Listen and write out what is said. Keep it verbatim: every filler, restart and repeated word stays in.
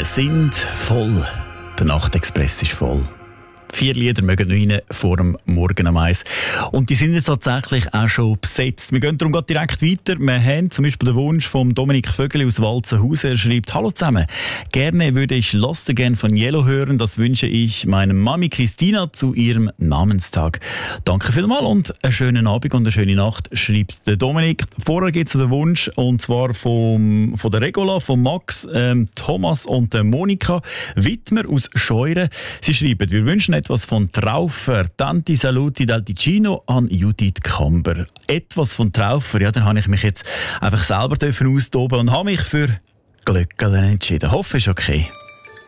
sind voll. Der Nachtexpress ist voll. Vier Lieder mögen rein vor dem Morgen am Eis. Und die sind jetzt tatsächlich auch schon besetzt. Wir gehen darum gerade direkt weiter. Wir haben zum Beispiel den Wunsch von Dominik Vögeli aus Walzenhausen. Er schreibt: Hallo zusammen. Gerne würde ich Lost Again von Yellow hören. Das wünsche ich meiner Mami Christina zu ihrem Namenstag. Danke vielmals und einen schönen Abend und eine schöne Nacht, schreibt der Dominik. Vorher gibt es den Wunsch, und zwar vom, von der Regula, von Max, ähm, Thomas und der Monika Wittmer aus Scheuren. Sie schreiben: Wir wünschen etwas von Traufer, Tanti Saluti dal Ticino an Judith Kamber. Etwas von Traufer, ja, dann habe ich mich jetzt einfach selber austoben und habe mich für Glöckelen entschieden. Hoffe, ist okay.